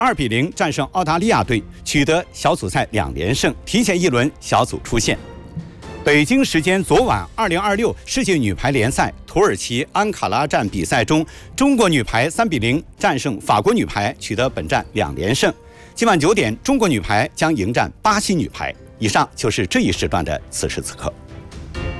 2-0战胜澳大利亚队，取得小组赛2连胜，提前一轮小组出线。北京时间昨晚，2026世界女排联赛土耳其安卡拉站比赛中，中国女排3-0战胜法国女排，取得本站2连胜。今晚9点，中国女排将迎战巴西女排。以上就是这一时段的此时此刻。